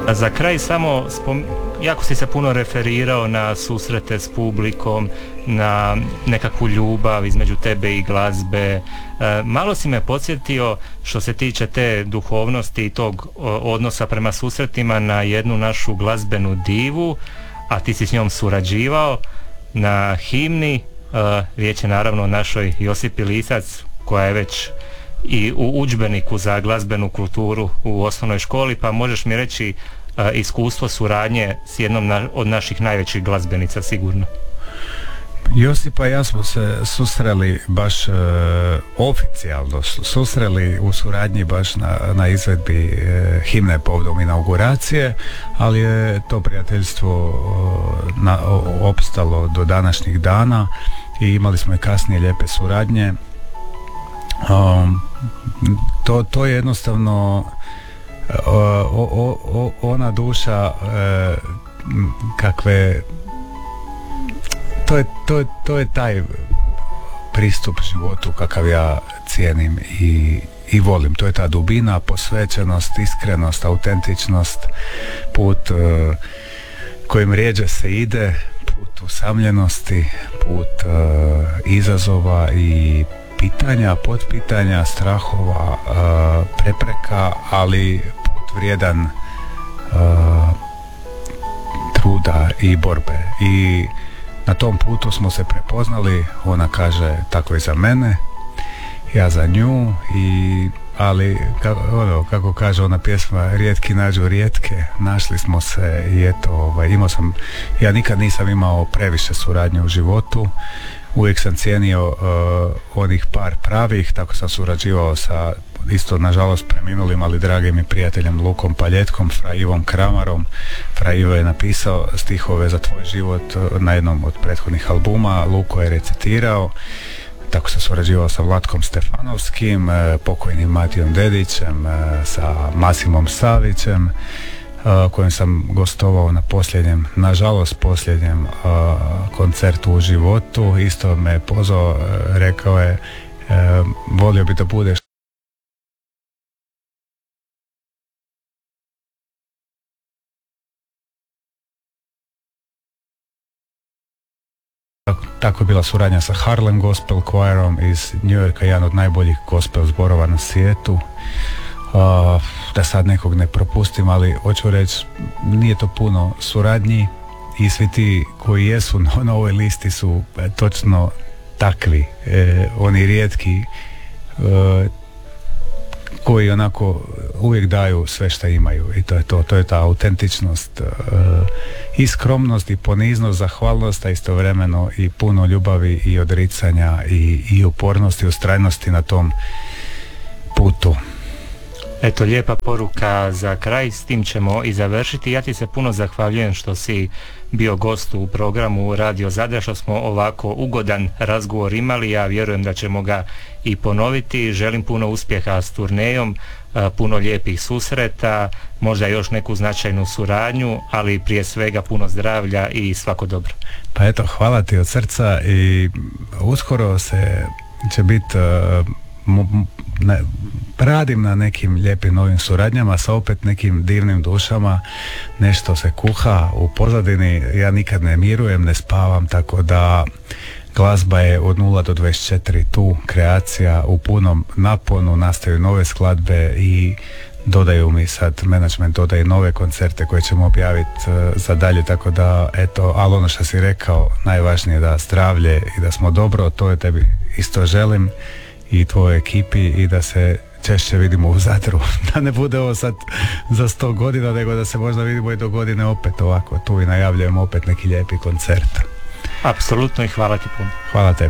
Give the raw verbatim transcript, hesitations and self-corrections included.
Za kraj samo, spom... jako si se puno referirao na susrete s publikom, na nekakvu ljubav između tebe i glazbe. E, malo si me podsjetio što se tiče te duhovnosti i tog o, odnosa prema susretima na jednu našu glazbenu divu, a ti si s njom surađivao na himni. E, riječ je naravno o našoj Josipi Lisac, koja je već i u udžbeniku za glazbenu kulturu u osnovnoj školi, pa možeš mi reći a, iskustvo suradnje s jednom na, od naših najvećih glazbenica sigurno. Josipa i ja smo se susreli baš e, oficijalno, susreli u suradnji baš na, na izvedbi e, himne povodom inauguracije, ali je to prijateljstvo o, na, o, opstalo do današnjih dana i imali smo i kasnije lijepe suradnje. Um, to, to je jednostavno o, o, o, ona duša e, kakve to je, to, je, to je taj pristup životu kakav ja cijenim i, i volim. To je ta dubina, posvećenost, iskrenost, autentičnost, put e, kojim rijeđe se ide, put usamljenosti, put e, izazova i pitanja, potpitanja, strahova, uh, prepreka, ali put vrijedan uh, truda i borbe. I na tom putu smo se prepoznali, ona kaže tako i za mene, ja za nju, i ali kako, ono, kako kaže ona pjesma, rijetki nađu rijetke, našli smo se i eto, ovaj, imao sam, ja nikad nisam imao previše suradnje u životu. Uvijek sam cijenio uh, onih par pravih, tako sam surađivao sa isto nažalost preminulim, ali dragim i prijateljem Lukom Paljetkom, fra Ivom Kramarom. Fra Ivo je napisao stihove za tvoj život na jednom od prethodnih albuma, Luko je recitirao. Tako sam surađivao sa Vlatkom Stefanovskim, pokojnim Matijom Dedićem, sa Masimom Savićem, kojem sam gostovao na posljednjem, nažalost posljednjem uh, koncertu u životu. Isto me je pozvao, uh, rekao je uh, volio bi da budeš tako je bila suradnja sa Harlem Gospel Choirom iz New Yorka, jedan od najboljih gospel zborova na svijetu. Uh, da sad nekog ne propustim, ali hoću reći, nije to puno suradnji i svi ti koji jesu na, na ovoj listi su e, točno takvi, e, oni rijetki e, koji onako uvijek daju sve što imaju, i to je to, to je ta autentičnost, e, i skromnost i poniznost, zahvalnost, a istovremeno i puno ljubavi i odricanja i, i upornosti, ustrajnosti na tom putu. Eto, lijepa poruka za kraj, s tim ćemo i završiti. Ja ti se puno zahvaljujem što si bio gost u programu Radio Zadar, što smo ovako ugodan razgovor imali. Ja vjerujem da ćemo ga i ponoviti. Želim puno uspjeha s turnejom, puno lijepih susreta, možda još neku značajnu suradnju, ali prije svega puno zdravlja i svako dobro. Pa eto, hvala ti od srca i uskoro se će biti uh, ne, radim na nekim lijepim novim suradnjama sa opet nekim divnim dušama, nešto se kuha u pozadini, ja nikad ne mirujem, ne spavam, tako da glazba je od nula do dvadeset četiri tu, kreacija u punom naponu, nastaju nove skladbe i dodaju mi sad, menadžment dodaje nove koncerte koje ćemo objaviti uh, za dalje, tako da eto, ali ono što si rekao, najvažnije je da zdravlje i da smo dobro, to je tebi isto želim i tvojoj ekipi, i da se češće vidimo u Zadru, da ne bude ovo sad za sto godina, nego da se možda vidimo i do godine opet ovako tu i najavljujemo opet neki lijepi koncert. Apsolutno, i hvala ti puno. Hvala tebi.